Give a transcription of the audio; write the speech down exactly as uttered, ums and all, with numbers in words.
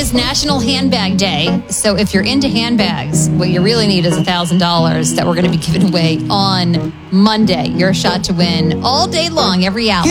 is National Handbag Day. So if you're into handbags, what you really need is one thousand dollars that we're going to be giving away on Monday. Your shot to win all day long, every hour.